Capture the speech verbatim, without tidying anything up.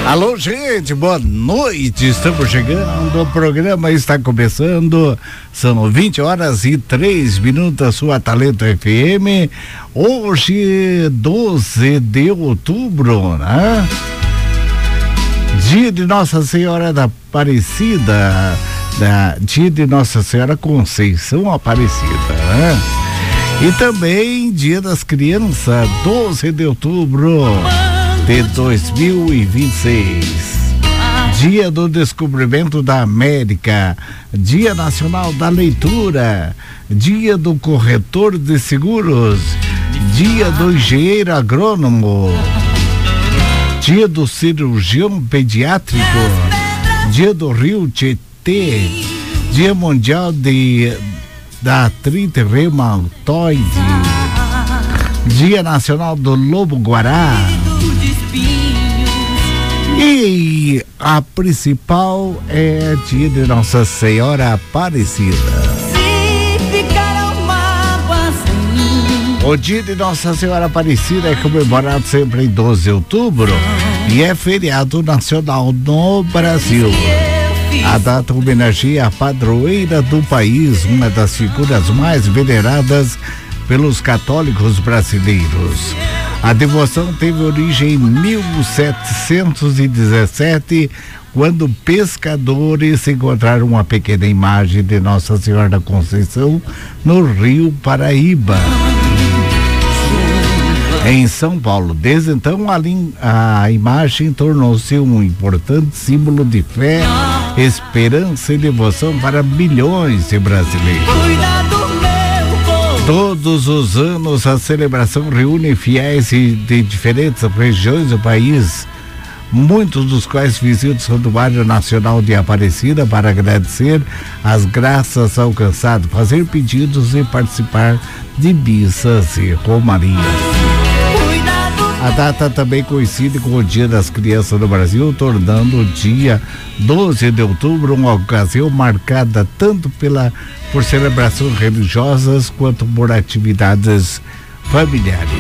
Alô, gente, boa noite. Estamos chegando, o programa está começando. São vinte horas e três minutos, sua Talento F M. Hoje, doze de outubro, né? Dia de Nossa Senhora da Aparecida, da, dia de Nossa Senhora Conceição Aparecida, né? E também Dia das Crianças, doze de outubro de dois mil e vinte e seis. Dia do Descobrimento da América, Dia Nacional da Leitura, Dia do Corretor de Seguros, Dia do Engenheiro Agrônomo, Dia do Cirurgião Pediátrico, Dia do Rio Tietê, Dia Mundial de, da Artrite Reumatoide, Dia Nacional do Lobo-Guará. E a principal é dia de Nossa Senhora Aparecida. O dia de Nossa Senhora Aparecida é comemorado sempre em doze de outubro e é feriado nacional no Brasil. A data homenageia a padroeira do país, uma das figuras mais veneradas pelos católicos brasileiros. A devoção teve origem em mil setecentos e dezessete, quando pescadores encontraram uma pequena imagem de Nossa Senhora da Conceição no Rio Paraíba, em São Paulo. Desde então, a, a imagem tornou-se um importante símbolo de fé, esperança e devoção para milhões de brasileiros. Todos os anos a celebração reúne fiéis de diferentes regiões do país, muitos dos quais visitam o Santuário Nacional de Aparecida para agradecer as graças alcançadas, fazer pedidos e participar de missas e romarias. A data também coincide com o Dia das Crianças no Brasil, tornando o dia doze de outubro uma ocasião marcada tanto pela, por celebrações religiosas quanto por atividades familiares.